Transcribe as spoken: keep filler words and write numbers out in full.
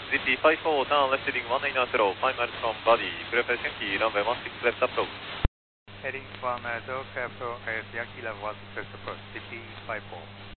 Z P five four, turn left heading one nine zero, five miles from body, clear for Yankee, runway one six left approach. Heading one nine zero, clear for Yankee, level one six left approach, Z P five four.